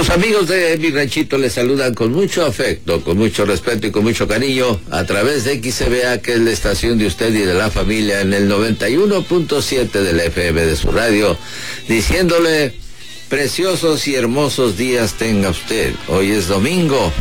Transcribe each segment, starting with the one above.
Sus amigos de Mi Ranchito les saludan con mucho afecto, con mucho respeto y con mucho cariño a través de XCBA, que es la estación de usted y de la familia, en el 91.7 de la FM de su radio, diciéndole preciosos y hermosos días tenga usted. Hoy es domingo.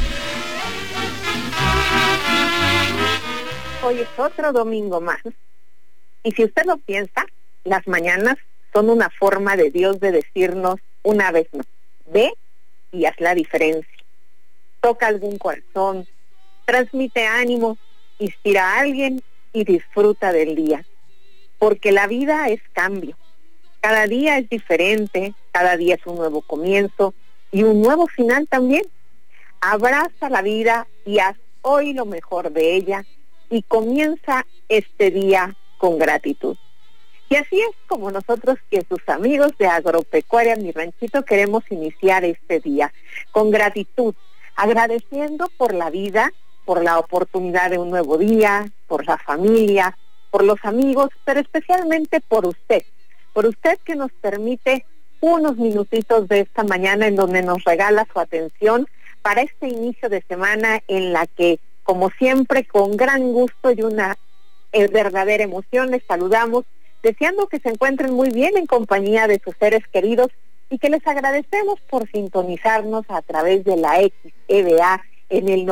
Hoy es otro domingo más. Y si usted lo piensa, las mañanas son una forma de Dios de decirnos una vez más: ve y haz la diferencia. Toca algún corazón, transmite ánimo, inspira a alguien y disfruta del día. Porque la vida es cambio. Cada día es diferente, cada día es un nuevo comienzo y un nuevo final también. Abraza la vida y haz hoy lo mejor de ella y comienza este día con gratitud. Y así es como nosotros, que sus amigos de Agropecuaria Mi Ranchito, queremos iniciar este día con gratitud, agradeciendo por la vida, por la oportunidad de un nuevo día, por la familia, por los amigos, pero especialmente por usted que nos permite unos minutitos de esta mañana en donde nos regala su atención para este inicio de semana en la que, como siempre, con gran gusto y una verdadera emoción, les saludamos, deseando que se encuentren muy bien en compañía de sus seres queridos y que les agradecemos por sintonizarnos a través de la XEBA en el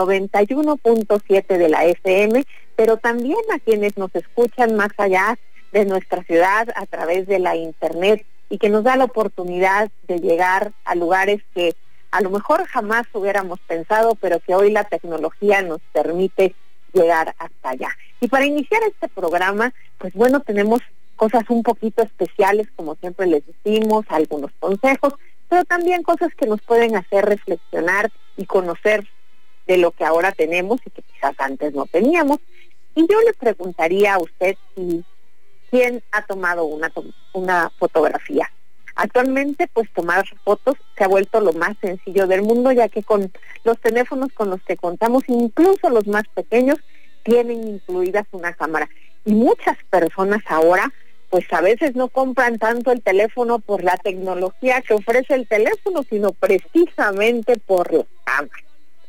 91.7 de la FM, pero también a quienes nos escuchan más allá de nuestra ciudad a través de la internet y que nos da la oportunidad de llegar a lugares que a lo mejor jamás hubiéramos pensado, pero que hoy la tecnología nos permite llegar hasta allá. Y para iniciar este programa, pues bueno, tenemos cosas un poquito especiales, como siempre les decimos, algunos consejos, pero también cosas que nos pueden hacer reflexionar y conocer de lo que ahora tenemos y que quizás antes no teníamos. Y yo le preguntaría a usted si quién ha tomado una fotografía. Actualmente, pues tomar fotos se ha vuelto lo más sencillo del mundo, ya que con los teléfonos con los que contamos, incluso los más pequeños, tienen incluidas una cámara. Y muchas personas ahora, pues a veces no compran tanto el teléfono por la tecnología que ofrece el teléfono, sino precisamente por la cámara.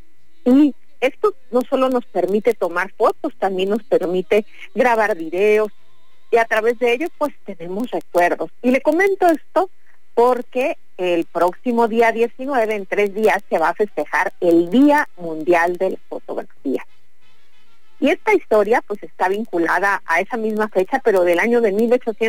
Y esto no solo nos permite tomar fotos, también nos permite grabar videos, y a través de ello pues tenemos recuerdos. Y le comento esto porque el próximo día 19, en 3 días, se va a festejar el Día Mundial de la Fotografía. Y esta historia pues está vinculada a esa misma fecha, pero del año de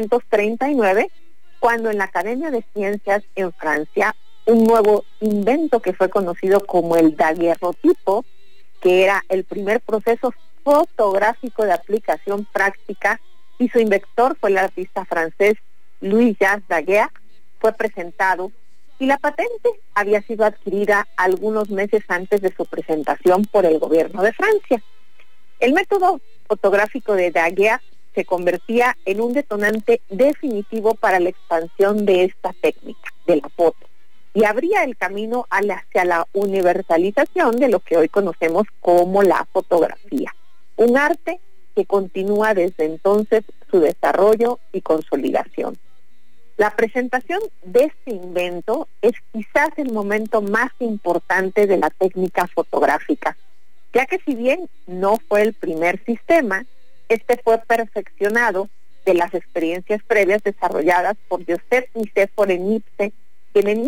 1839, cuando en la Academia de Ciencias en Francia, un nuevo invento que fue conocido como el daguerrotipo, que era el primer proceso fotográfico de aplicación práctica, y su inventor fue el artista francés Louis-Jacques Daguerre, fue presentado, y la patente había sido adquirida algunos meses antes de su presentación por el gobierno de Francia. El método fotográfico de Daguerre se convertía en un detonante definitivo para la expansión de esta técnica, de la foto, y abría el camino hacia la universalización de lo que hoy conocemos como la fotografía, un arte que continúa desde entonces su desarrollo y consolidación. La presentación de este invento es quizás el momento más importante de la técnica fotográfica, ya que si bien no fue el primer sistema, este fue perfeccionado de las experiencias previas desarrolladas por Joseph Nicéphore Niepce, quien en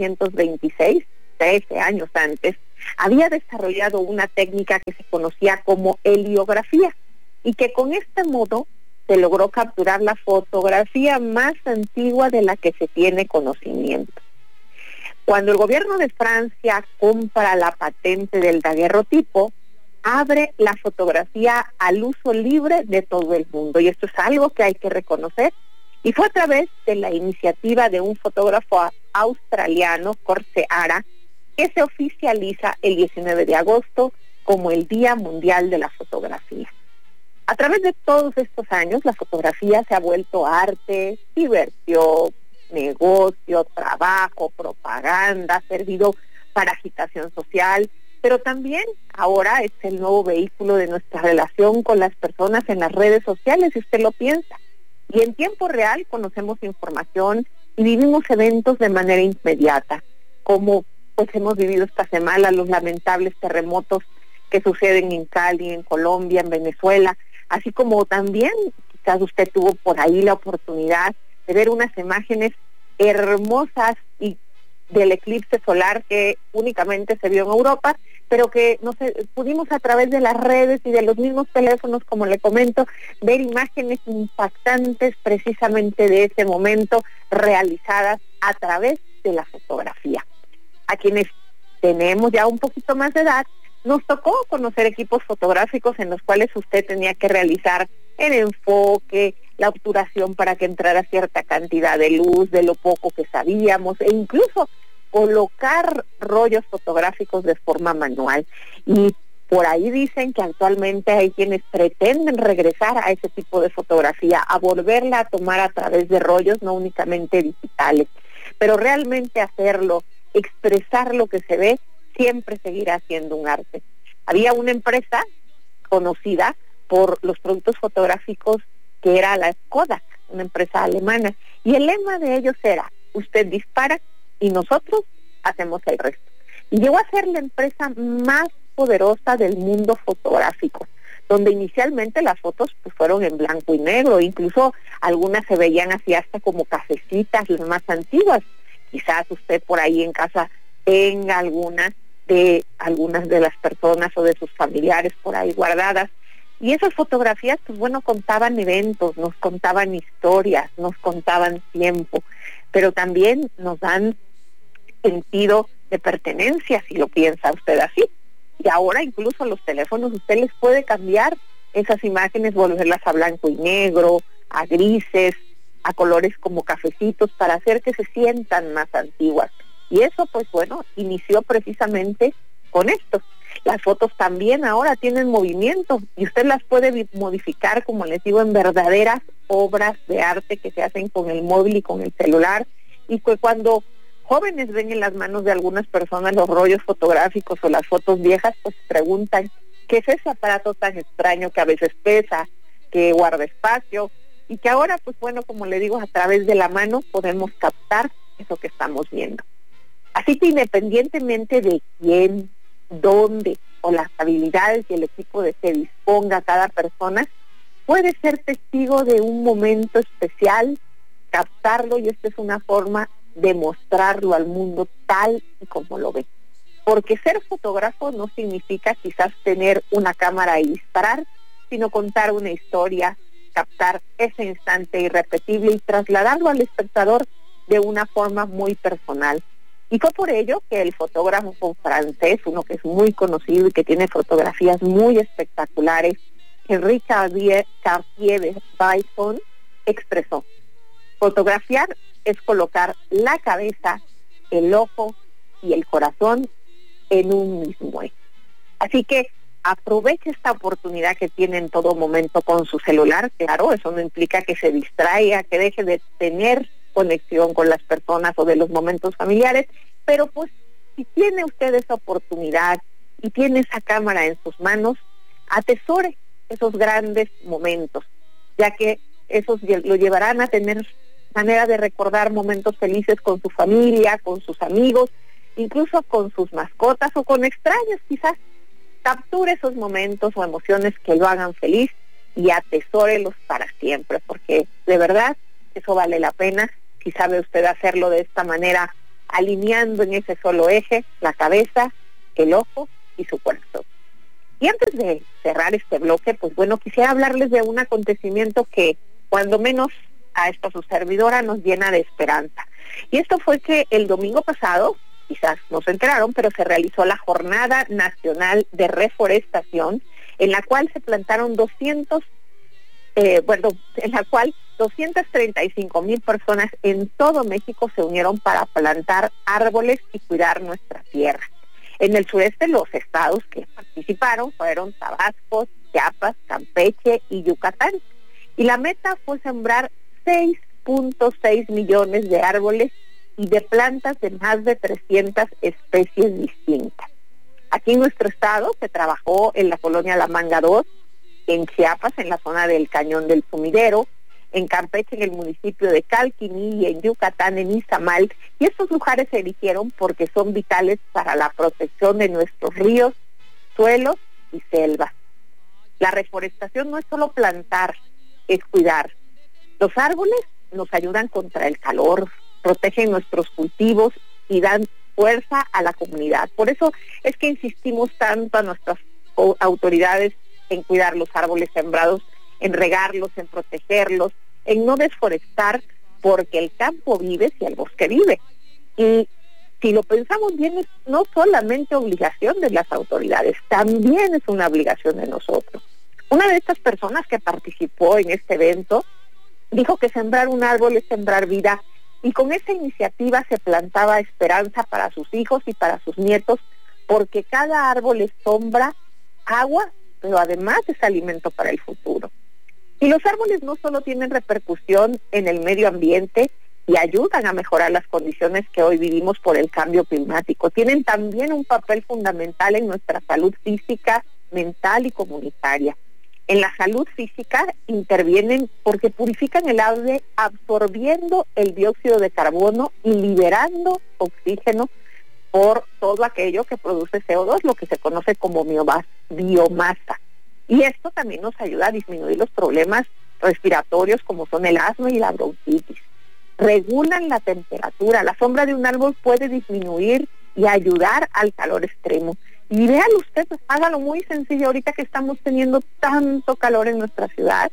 1826, 13 años antes, había desarrollado una técnica que se conocía como heliografía, y que con este modo se logró capturar la fotografía más antigua de la que se tiene conocimiento. Cuando el gobierno de Francia compra la patente del daguerrotipo, abre la fotografía al uso libre de todo el mundo, y esto es algo que hay que reconocer, y fue a través de la iniciativa de un fotógrafo australiano, Corseara, que se oficializa el 19 de agosto como el Día Mundial de la Fotografía. A través de todos estos años, la fotografía se ha vuelto arte, diversión, negocio, trabajo, propaganda, ha servido para agitación social, pero también ahora es el nuevo vehículo de nuestra relación con las personas en las redes sociales, si usted lo piensa. Y en tiempo real conocemos información y vivimos eventos de manera inmediata, como pues hemos vivido esta semana los lamentables terremotos que suceden en Cali, en Colombia, en Venezuela, así como también quizás usted tuvo por ahí la oportunidad de ver unas imágenes hermosas y del eclipse solar que únicamente se vio en Europa, pero que no sé, pudimos a través de las redes y de los mismos teléfonos, como le comento, ver imágenes impactantes precisamente de ese momento realizadas a través de la fotografía. A quienes tenemos ya un poquito más de edad, nos tocó conocer equipos fotográficos en los cuales usted tenía que realizar el enfoque, la obturación para que entrara cierta cantidad de luz, de lo poco que sabíamos, e incluso colocar rollos fotográficos de forma manual. Y por ahí dicen que actualmente hay quienes pretenden regresar a ese tipo de fotografía, a volverla a tomar a través de rollos, no únicamente digitales, pero realmente hacerlo, expresar lo que se ve, siempre seguirá siendo un arte. Había una empresa conocida por los productos fotográficos que era la Kodak, una empresa alemana, y el lema de ellos era: usted dispara y nosotros hacemos el resto. Y llegó a ser la empresa más poderosa del mundo fotográfico, donde inicialmente las fotos pues fueron en blanco y negro, incluso algunas se veían así hasta como cafecitas, las más antiguas. Quizás usted por ahí en casa tenga algunas de las personas o de sus familiares por ahí guardadas. Y esas fotografías, pues bueno, contaban eventos, nos contaban historias, nos contaban tiempo, pero también nos dan sentido de pertenencia, si lo piensa usted así. Y ahora incluso los teléfonos, usted les puede cambiar esas imágenes, volverlas a blanco y negro, a grises, a colores como cafecitos, para hacer que se sientan más antiguas. Y eso, pues bueno, inició precisamente con esto. Las fotos también ahora tienen movimiento y usted las puede modificar, como les digo, en verdaderas obras de arte que se hacen con el móvil y con el celular, y que cuando jóvenes ven en las manos de algunas personas los rollos fotográficos o las fotos viejas, pues preguntan, ¿qué es ese aparato tan extraño que a veces pesa, que guarda espacio? Y que ahora, pues bueno, como le digo, a través de la mano podemos captar eso que estamos viendo. Así que independientemente de quién, dónde o las habilidades y el equipo de que disponga cada persona, puede ser testigo de un momento especial, captarlo, y esta es una forma de mostrarlo al mundo tal y como lo ve. Porque ser fotógrafo no significa quizás tener una cámara y disparar, sino contar una historia, captar ese instante irrepetible y trasladarlo al espectador de una forma muy personal. Y fue por ello que el fotógrafo francés, uno que es muy conocido y que tiene fotografías muy espectaculares, Henri Cartier-Bresson, expresó: fotografiar es colocar la cabeza, el ojo y el corazón en un mismo eje. Así que aproveche esta oportunidad que tiene en todo momento con su celular. Claro, eso no implica que se distraiga, que deje de tener conexión con las personas o de los momentos familiares, pero pues si tiene usted esa oportunidad y tiene esa cámara en sus manos, atesore esos grandes momentos, ya que esos lo llevarán a tener manera de recordar momentos felices con su familia, con sus amigos, incluso con sus mascotas o con extraños. Quizás capture esos momentos o emociones que lo hagan feliz y atesórelos para siempre, porque de verdad eso vale la pena si sabe usted hacerlo de esta manera, alineando en ese solo eje la cabeza, el ojo y su corazón. Y antes de cerrar este bloque, pues bueno, quisiera hablarles de un acontecimiento que, cuando menos a esta su servidora, nos llena de esperanza. Y esto fue que el domingo pasado, quizás no se enteraron, pero se realizó la Jornada Nacional de Reforestación, en la cual se plantaron 235,000 personas en todo México se unieron para plantar árboles y cuidar nuestra tierra. En el sureste, los estados que participaron fueron Tabasco, Chiapas, Campeche y Yucatán. Y la meta fue sembrar 6.6 millones de árboles y de plantas de más de 300 especies distintas. Aquí en nuestro estado se trabajó en la colonia La Manga 2, en Chiapas, en la zona del Cañón del Sumidero, en Campeche, en el municipio de Calquiní, y en Yucatán, en Izamal, y estos lugares se eligieron porque son vitales para la protección de nuestros ríos, suelos y selvas. La reforestación no es solo plantar, es cuidar. Los árboles nos ayudan contra el calor, protegen nuestros cultivos y dan fuerza a la comunidad. Por eso es que insistimos tanto a nuestras autoridades en cuidar los árboles sembrados, en regarlos, en protegerlos, en no desforestar, porque el campo vive si el bosque vive. Y si lo pensamos bien, es no solamente obligación de las autoridades, también es una obligación de nosotros. Una de estas personas que participó en este evento dijo que sembrar un árbol es sembrar vida, y con esa iniciativa se plantaba esperanza para sus hijos y para sus nietos, porque cada árbol es sombra, agua, pero además es alimento para el futuro. Y los árboles no solo tienen repercusión en el medio ambiente y ayudan a mejorar las condiciones que hoy vivimos por el cambio climático, tienen también un papel fundamental en nuestra salud física, mental y comunitaria. En la salud física intervienen porque purifican el aire absorbiendo el dióxido de carbono y liberando oxígeno por todo aquello que produce CO2, lo que se conoce como biomasa. Y esto también nos ayuda a disminuir los problemas respiratorios como son el asma y la bronquitis. Regulan la temperatura. La sombra de un árbol puede disminuir y ayudar al calor extremo. Y véalo usted, hágalo muy sencillo ahorita que estamos teniendo tanto calor en nuestra ciudad.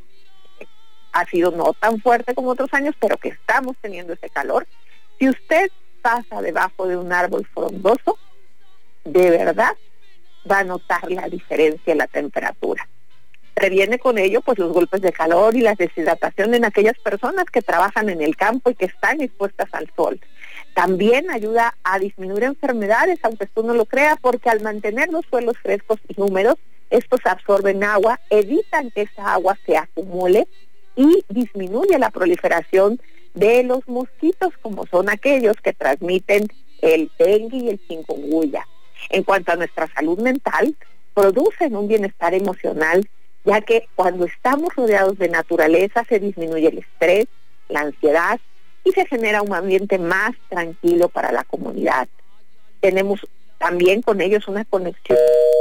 Ha sido no tan fuerte como otros años, pero que estamos teniendo ese calor. Si usted pasa debajo de un árbol frondoso, de verdad va a notar la diferencia en la temperatura. Previene con ello pues los golpes de calor y la deshidratación en aquellas personas que trabajan en el campo y que están expuestas al sol. También ayuda a disminuir enfermedades, aunque usted no lo crea, porque al mantener los suelos frescos y húmedos, estos absorben agua, evitan que esa agua se acumule y disminuye la proliferación de los mosquitos, como son aquellos que transmiten el dengue y el chikungunya. En cuanto a nuestra salud mental, producen un bienestar emocional, ya que cuando estamos rodeados de naturaleza se disminuye el estrés, la ansiedad y se genera un ambiente más tranquilo para la comunidad. Tenemos también con ellos una conexión